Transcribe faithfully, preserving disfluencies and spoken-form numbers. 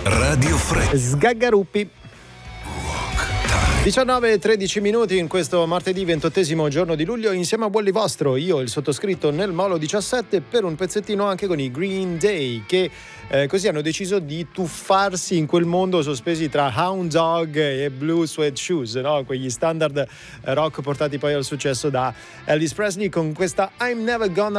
Radio Freccia. Sgaggaruppi. diciannove e tredici minuti in questo martedì ventottesimo giorno di luglio, insieme a Wally Vostro, io il sottoscritto nel Molo diciassette, per un pezzettino anche con i Green Day, che eh, così hanno deciso di tuffarsi in quel mondo sospesi tra Hound Dog e Blue Suede Shoes, no? Quegli standard rock portati poi al successo da Elvis Presley, con questa I'm Never Gonna